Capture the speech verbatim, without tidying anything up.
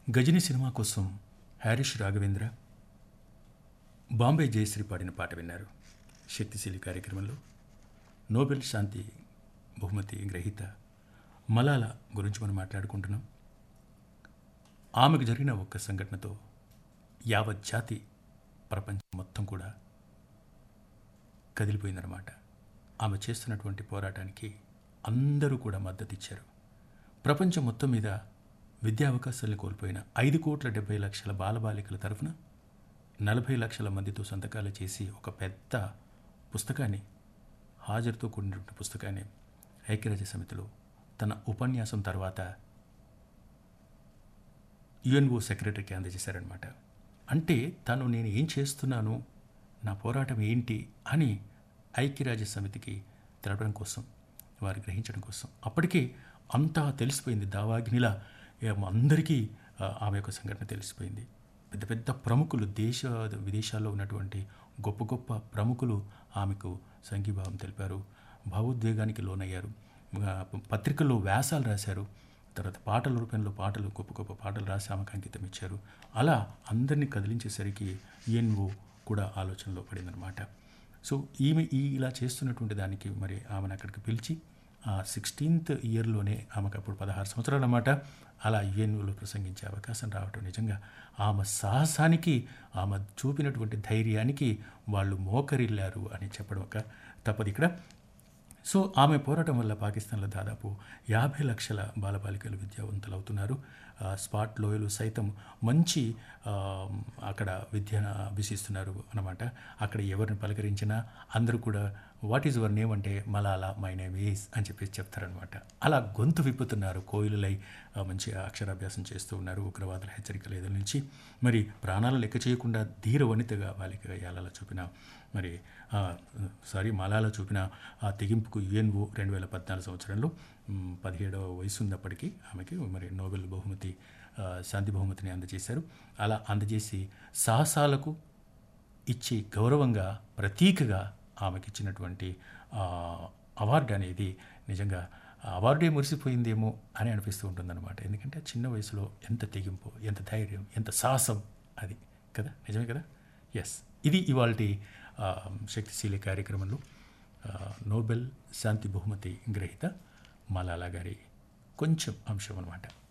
Ghajini cinema కోసం హారిష్ రాఘవేంద్ర, బాంబే జయశ్రీ పాడిన పాట విన్నారు. శక్తిశీలి కార్యక్రమంలో నోబెల్ శాంతి బహుమతి గ్రహీత మలాల గురించి మనం మాట్లాడుకుంటున్నాం. ఆమెకు జరిగిన ఒక్క సంఘటనతో యావత్ జాతి, ప్రపంచం మొత్తం కూడా కదిలిపోయిందన్నమాట. ఆమె చేస్తున్నటువంటి పోరాటానికి అందరూ కూడా మద్దతు ఇచ్చారు. ప్రపంచం మొత్తం మీద విద్యా అవకాశాలను కోల్పోయిన ఐదు కోట్ల డెబ్బై లక్షల బాలబాలికల తరఫున నలభై లక్షల మందితో సంతకాలు చేసి ఒక పెద్ద పుస్తకాన్ని, హాజరుతో కూడినటువంటి పుస్తకాన్ని ఐక్యరాజ్య సమితిలో తన ఉపన్యాసం తర్వాత యుఎన్ఓ సెక్రటరీకి అందజేశారనమాట. అంటే తను నేను ఏం చేస్తున్నాను, నా పోరాటం ఏంటి అని ఐక్యరాజ్య సమితికి తెలపడం కోసం, వారు గ్రహించడం కోసం. అప్పటికే అంతా తెలిసిపోయింది, దావాగ్నిలా అందరికీ ఆమె యొక్క సంఘటన తెలిసిపోయింది. పెద్ద పెద్ద ప్రముఖులు, దేశ విదేశాల్లో ఉన్నటువంటి గొప్ప గొప్ప ప్రముఖులు ఆమెకు సంఘీభావం తెలిపారు, భావోద్వేగానికి లోనయ్యారు, పత్రికల్లో వ్యాసాలు రాశారు, తర్వాత పాటల రూపంలో పాటలు, గొప్ప గొప్ప పాటలు రాసి ఆమెకు అంకితం ఇచ్చారు. అలా అందరినీ కదిలించేసరికి యుఎన్ఓ కూడా ఆలోచనలో పడిందనమాట. సో ఈమె ఈ ఇలా చేస్తున్నటువంటి దానికి మరి ఆమెను అక్కడికి పిలిచి ఆ సిక్స్టీన్త్ ఇయర్లోనే, ఆమెకు అప్పుడు పదహారు సంవత్సరాలు అన్నమాట, అలా యుఎన్ఓలో ప్రసంగించే అవకాశం రావటం నిజంగా ఆమె సాహసానికి, ఆమె చూపినటువంటి ధైర్యానికి వాళ్ళు మోకరిల్లారు అని చెప్పడం ఒక తప్పదు ఇక్కడ. సో ఆమె పోరాటం వల్ల పాకిస్తాన్లో దాదాపు యాభై లక్షల బాలబాలికలు విద్యావంతులు అవుతున్నారు. స్పాట్ లోయలు సైతం మంచి అక్కడ విద్యను అభ్యసిస్తున్నారు అన్నమాట. అక్కడ ఎవరిని పలకరించినా అందరూ కూడా వాట్ ఈజ్ యువర్ నేమ్ అంటే మలాలా, మై నేమ్ ఈజ్ అని చెప్పేసి చెప్తారనమాట. అలా గొంతు విప్పుతున్నారు, కోయిలలై మంచి అక్షరాభ్యాసం చేస్తూ ఉన్నారు. ఉగ్రవాదుల హెచ్చరికల ఎదురు నుంచి మరి ప్రాణాలు లెక్క చేయకుండా ధీర వనితగా బాలికగా యాలాల చూపిన మరి సారీ మలాలా చూపిన ఆ తెగింపుకు యుఎన్ఓ రెండు వేల పద్నాలుగు సంవత్సరంలో పదిహేడవ వయసు ఉన్నప్పటికీ ఆమెకి మరి నోబెల్ బహుమతి, శాంతి బహుమతిని అందజేశారు. అలా అందజేసి సాహసాలకు ఇచ్చే గౌరవంగా, ప్రతీకగా ఆమెకి ఇచ్చినటువంటి అవార్డు అనేది నిజంగా అవార్డే మురిసిపోయిందేమో అని అనిపిస్తూ ఉంటుందన్నమాట. ఎందుకంటే చిన్న వయసులో ఎంత తెగింపు, ఎంత ధైర్యం, ఎంత సాహసం, అది కదా, నిజమే కదా. ఎస్, ఇది ఇవాల్టి శక్తిశీలి కార్యక్రమంలో నోబెల్ శాంతి బహుమతి గ్రహీత మలాలా గారి కొంచెం అంశం అన్నమాట.